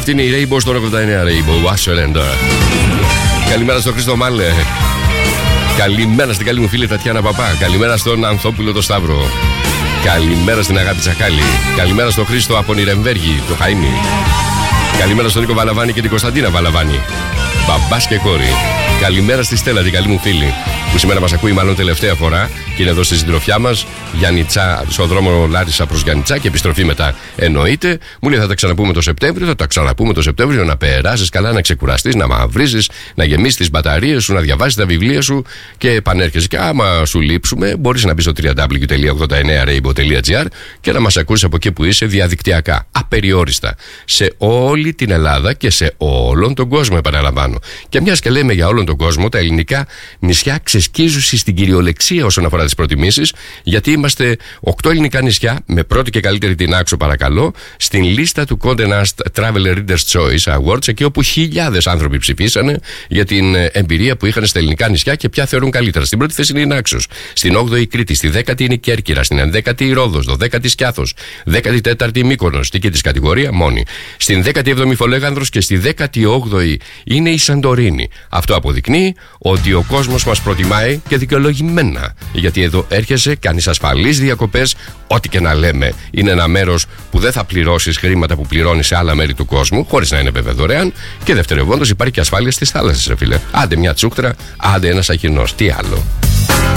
Αυτή είναι η Rainbow στο 89 Rainbow. Surrender. Καλημέρα στον Χρήστο Μάλε. Καλημέρα στην καλή μου φίλη Τατιάνα Παπά. Καλημέρα στον Ανθόπουλο το Σταύρο. Καλημέρα στην Αγάπη Τσακάλη. Καλημέρα στον Χρήστο από Νιρεμβέργη, το Χαΐμι. Καλημέρα στον Νίκο Βαλαβάνη και την Κωνσταντίνα Βαλαβάνη. Μπαμπάς και κόρη. Καλημέρα στη Στέλλα, την καλή μου φίλη, που σήμερα μας ακούει μάλλον τελευταία φορά και είναι εδώ στη συντροφιά μας. Γιάννητσά, στον δρόμο Λάρισα προς Γιάννητσά και επιστροφή μετά εννοείται. Μου λέει θα τα ξαναπούμε το Σεπτέμβριο. Θα τα ξαναπούμε το Σεπτέμβριο. Να περάσεις καλά, να ξεκουραστείς, να μαυρίζεις, να γεμίσεις τις μπαταρίες σου, να διαβάσεις τα βιβλία σου και επανέρχεσαι. Και άμα σου λείψουμε, μπορείς να μπεις στο www.89rainbow.gr και να μας ακούσεις από εκεί που είσαι διαδικτυακά, απεριόριστα, σε όλη την Ελλάδα και σε όλον τον κόσμο, επαναλαμβάνω. Και μιας και λέμε για όλον τον κόσμο, τα ελληνικά νησιά ξεσκίζουν στην κυριολεξία όσον αφορά τις προτιμήσεις, γιατί είμαστε 8 ελληνικά νησιά, με πρώτη και καλύτερη την Άξο, παρακαλώ, στην λίστα του Condé Nast Traveler Reader's Choice Awards, εκεί όπου χιλιάδες άνθρωποι ψηφίσανε για την εμπειρία που είχαν στα ελληνικά νησιά και ποια θεωρούν καλύτερα. Στην πρώτη θέση είναι η Νάξος, στην 8η η Κρήτη, στη 10η είναι η Κέρκυρα, στην 11η η Ρόδος, 12η Σκιάθος, 14η η Μύκονος, δική της κατηγορία μόνη, στην 17η Φολέγανδρος και στη 18η είναι η Σαντορίνη. Αυτό αποδεικνύει ότι ο κόσμος μας προτιμάει και δικαιολογημένα. Γιατί εδώ έρχεσαι, κάνεις ασφαλείς διακοπές, ό,τι και να λέμε. Είναι ένα μέρος που δεν θα πληρώσεις χρήματα που πληρώνεις σε άλλα μέρη του κόσμου, χωρίς να είναι βέβαια δωρεάν. Και δευτερευόντως υπάρχει και ασφάλεια στις θάλασσες, ρε φίλε. Άντε μια τσούκτρα, άντε ένας αχυρνός. Τι άλλο.